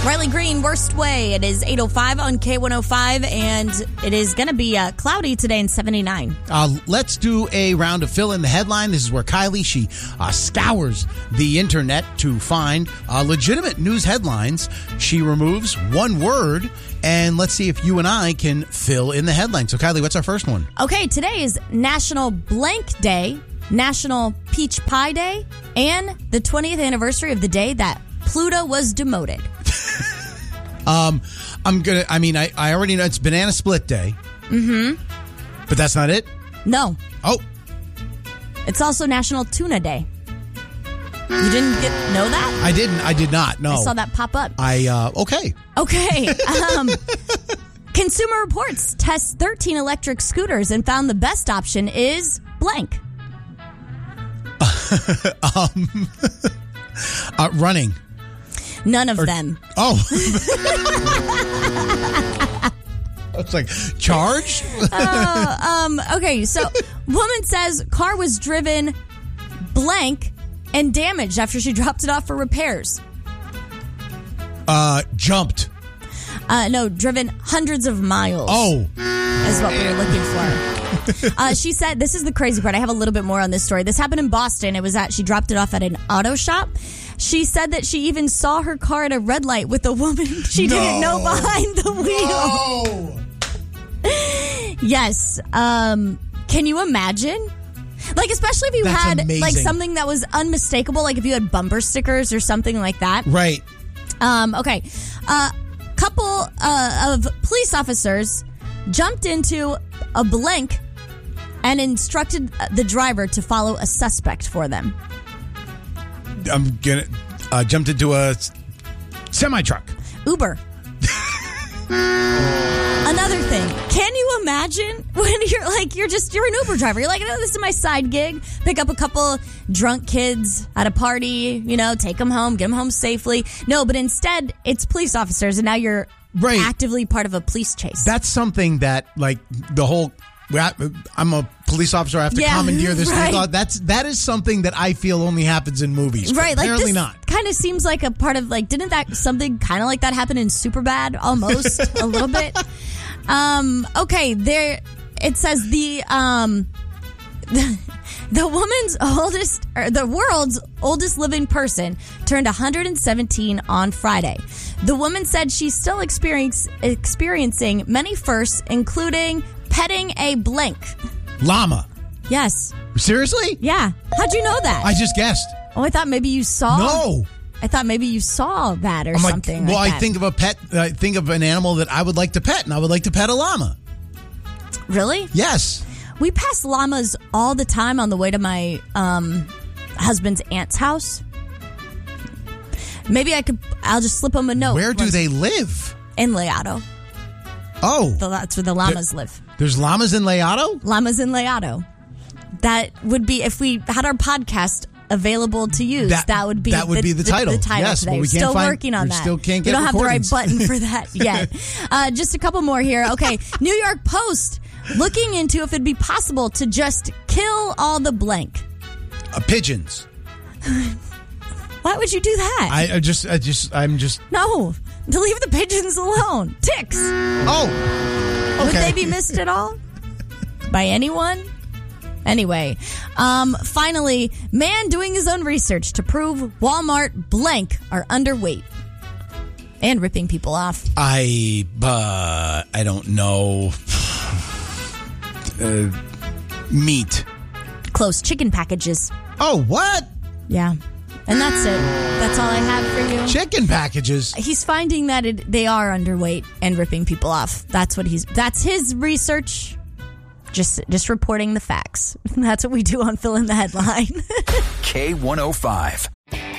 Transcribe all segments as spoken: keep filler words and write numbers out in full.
Riley Green, Worst Way. It is eight oh five on K one oh five, and it is going to be uh, cloudy today and seventy-nine. Uh, let's do a round of Fill in the Headline. This is where Kylie, she uh, scours the internet to find uh, legitimate news headlines. She removes one word, and let's see if you and I can fill in the headline. So, Kylie, what's our first one? Okay, today is National Blank Day, National Peach Pie Day, and the twentieth anniversary of the day that Pluto was demoted. um, I'm gonna. I mean, I, I already know it's Banana Split Day. Mm-hmm. But that's not it? No. Oh. It's also National Tuna Day. You didn't get know that? I didn't. I did not. No. I saw that pop up. I uh, okay. Okay. Um, Consumer Reports tests thirteen electric scooters and found the best option is blank. um, uh, running. None of or, them. Oh. It's like, charge? uh, um, okay, so woman says car was driven blank and damaged after she dropped it off for repairs. Uh, jumped. Uh, no, driven hundreds of miles. Oh. Is what we were looking for. Uh, she said, this is the crazy part. I have a little bit more on this story. This happened in Boston. It was at, she dropped it off at an auto shop. She said that she even saw her car at a red light with a woman she no. didn't know behind the wheel. No. Yes. Um, can you imagine? Like, especially if you That's had amazing. like something that was unmistakable, like if you had bumper stickers or something like that. Right. Um, okay. A uh, couple uh, of police officers jumped into a blank and instructed the driver to follow a suspect for them. I'm gonna uh, jumped into a semi truck. Uber. Another thing, can you imagine when you're like, you're just, you're an Uber driver. You're like, oh, this is my side gig. Pick up a couple drunk kids at a party, you know, take them home, get them home safely. No, but instead it's police officers, and now you're right. actively part of a police chase. That's something that, like, the whole, I'm a police officer, I have to yeah, commandeer this right. thing. That's, that is something that I feel only happens in movies. Right, like apparently this not. Kind of seems like a part of, like, didn't that something kind of like that happen in Superbad almost a little bit? Um, okay, there it says the um the, the woman's oldest or the world's oldest living person turned one hundred seventeen on Friday. The woman said she's still experience, experiencing many firsts, including petting a blank. Llama. Yes. Seriously? Yeah. How'd you know that? I just guessed. Oh, I thought maybe you saw. No. I thought maybe you saw that or I'm something. Like, well, like I that. think of a pet. I think of an animal that I would like to pet, and I would like to pet a llama. Really? Yes. We pass llamas all the time on the way to my um, husband's aunt's house. Maybe I could. I'll just slip them a note. Where do they live? In Layado. Oh, that's where the llamas there, live. There's llamas in Layado? Llamas in Layado. That would be if we had our podcast available to use. That, that would be that would the, be the title. The, the title yes, today. but we We're can't still find, working on we that. Still can't get we don't recordings. have the right button for that yet. uh, just a couple more here. Okay, New York Post looking into if it'd be possible to just kill all the blank. Uh, pigeons. Why would you do that? I, I just, I just, I'm just. No, to leave the pigeons alone. Ticks. Oh, okay. Would they be missed at all by anyone? Anyway, um, finally, man doing his own research to prove Walmart blank are underweight and ripping people off. I, uh, I don't know. Uh, meat. Close. Chicken packages. Oh, what? Yeah. And that's it. That's all I have for you. Chicken packages. He's finding that it, they are underweight and ripping people off. That's what he's. That's his research. Just, just reporting the facts. That's what we do on Fill in the Headline. K one oh five.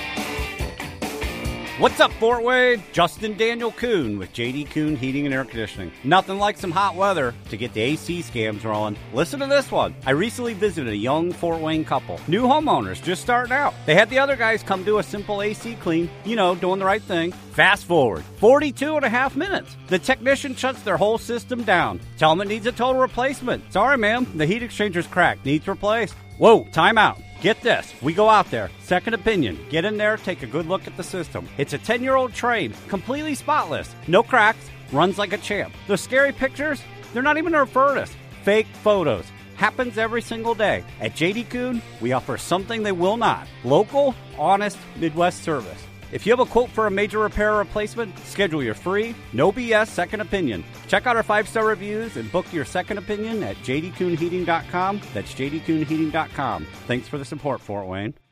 What's up, Fort Wayne? Justin Daniel Kuhn with J D Kuhn Heating and Air Conditioning. Nothing like some hot weather to get the A C scams rolling. Listen to this one. I recently visited a young Fort Wayne couple. New homeowners just starting out. They had the other guys come do a simple A C clean, you know, doing the right thing. Fast forward, forty-two and a half minutes. The technician shuts their whole system down. Tell them it needs a total replacement. Sorry, ma'am, the heat exchanger's cracked. Needs replaced. Whoa, time out. Get this. We go out there, second opinion, get in there, take a good look at the system. It's a ten-year-old trade, completely spotless, no cracks, runs like a champ. Those scary pictures, they're not even our furnace. Fake photos. Happens every single day. At J D. Kuhn, we offer something they will not. Local, honest, Midwest service. If you have a quote for a major repair or replacement, schedule your free, no B S second opinion. Check out our five-star reviews and book your second opinion at j d kuhn heating dot com. That's j d kuhn heating dot com. Thanks for the support, Fort Wayne.